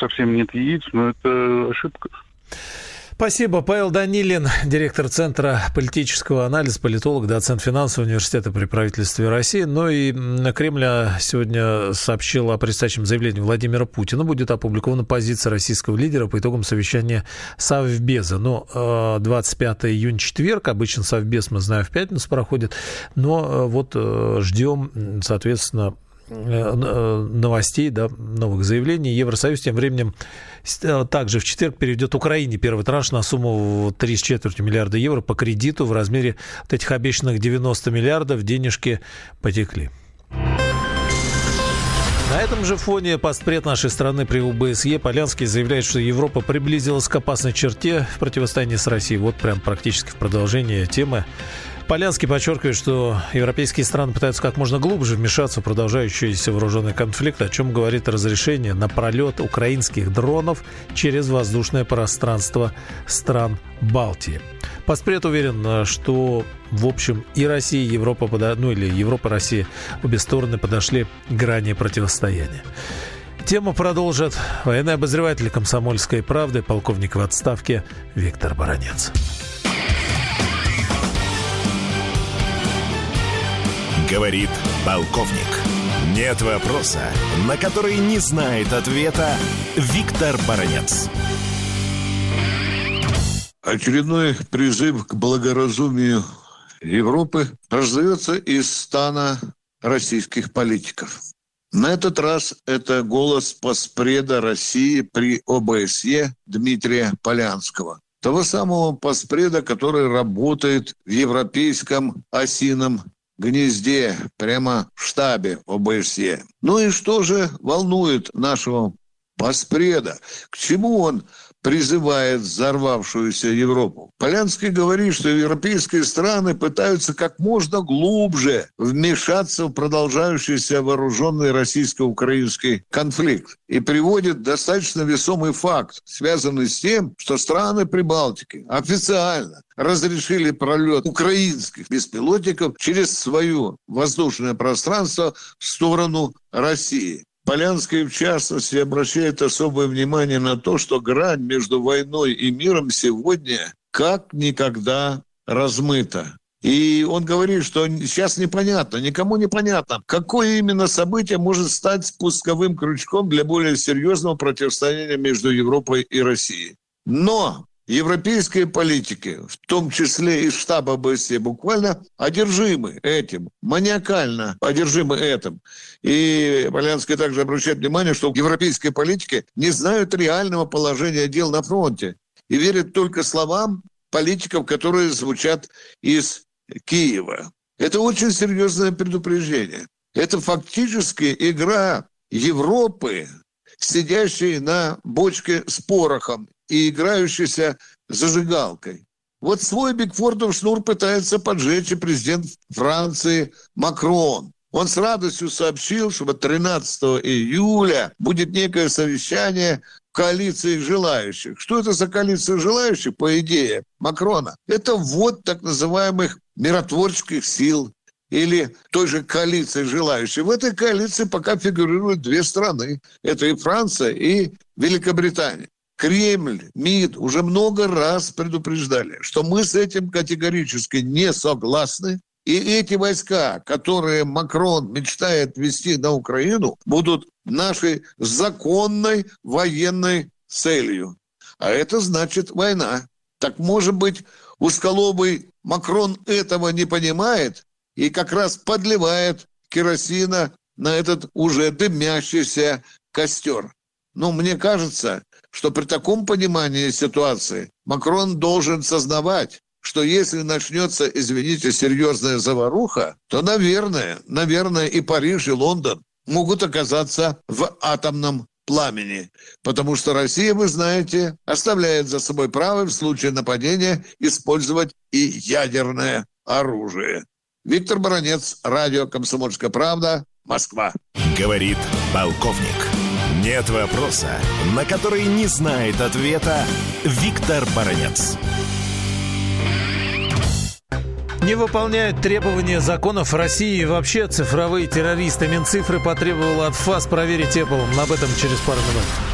совсем нет яиц, но это ошибка. Спасибо. Павел Данилин, директор Центра политического анализа, политолог, доцент финансового университета при правительстве России. Ну и Кремль сегодня сообщил о предстоящем заявлении Владимира Путина. Будет опубликована позиция российского лидера по итогам совещания Совбеза. Но 25 июня, четверг, обычно Совбез, мы знаем, в пятницу проходит. Но вот ждем, соответственно, новостей, да, новых заявлений. Евросоюз тем временем также в четверг переведет Украине первый транш на сумму 3,25 миллиарда евро по кредиту в размере вот этих обещанных 90 миллиардов. Денежки потекли. На этом же фоне постпред нашей страны при ОБСЕ Полянский заявляет, что Европа приблизилась к опасной черте в противостоянии с Россией. Вот прям практически в продолжение темы. Полянский подчеркивает, что европейские страны пытаются как можно глубже вмешаться в продолжающийся вооруженный конфликт, о чем говорит разрешение на пролет украинских дронов через воздушное пространство стран Балтии. Постпред уверен, что, в общем, и Россия, и Европа, или Европа, Россия, обе стороны подошли к грани противостояния. Тему продолжит военный обозреватель «Комсомольской правды», полковник в отставке Виктор Баранец. Говорит полковник. Нет вопроса, на который не знает ответа Виктор Баранец. Очередной призыв к благоразумию Европы раздается из стана российских политиков. На этот раз это голос постпреда России при ОБСЕ Дмитрия Полянского. Того самого постпреда, который работает в Европейском осином гнезде, прямо в штабе ОБСЕ. Ну и что же волнует нашего постпреда? К чему он призывает взорвавшуюся Европу? Полянский говорит, что европейские страны пытаются как можно глубже вмешаться в продолжающийся вооруженный российско-украинский конфликт и приводит достаточно весомый факт, связанный с тем, что страны Прибалтики официально разрешили пролет украинских беспилотников через свое воздушное пространство в сторону России. Полянский, в частности, обращает особое внимание на то, что грань между войной и миром сегодня как никогда размыта. И он говорит, что сейчас непонятно, никому непонятно, какое именно событие может стать спусковым крючком для более серьезного противостояния между Европой и Россией. Но европейские политики, в том числе и штаба ОБСЕ, буквально одержимы этим, маниакально одержимы этим. И Полянский также обращает внимание, что европейские политики не знают реального положения дел на фронте и верят только словам политиков, которые звучат из Киева. Это очень серьезное предупреждение. Это фактически игра Европы, сидящей на бочке с порохом и играющейся зажигалкой. Вот свой Бигфордов шнур пытается поджечь и президент Франции Макрон. Он с радостью сообщил, что 13 июля будет некое совещание коалиции желающих. Что это за коалиция желающих, по идее Макрона? Это ввод так называемых миротворческих сил или той же коалиции желающих. В этой коалиции пока фигурируют две страны. Это и Франция, и Великобритания. Кремль, МИД уже много раз предупреждали, что мы с этим категорически не согласны. И эти войска, которые Макрон мечтает ввести на Украину, будут нашей законной военной целью. А это значит война. Так, может быть, узколобый Макрон этого не понимает и как раз подливает керосина на этот уже дымящийся костер. Но мне кажется, что при таком понимании ситуации Макрон должен сознавать, что если начнется, извините, серьезная заваруха, то, наверное, и Париж, и Лондон могут оказаться в атомном пламени. Потому что Россия, вы знаете, оставляет за собой право в случае нападения использовать и ядерное оружие. Виктор Баранец, радио «Комсомольская правда», Москва. Говорит полковник. Нет вопроса, на который не знает ответа Виктор Баранец. Не выполняют требования законов России и вообще цифровые террористы. Минцифры потребовала от ФАС проверить Apple. Об этом через пару минут.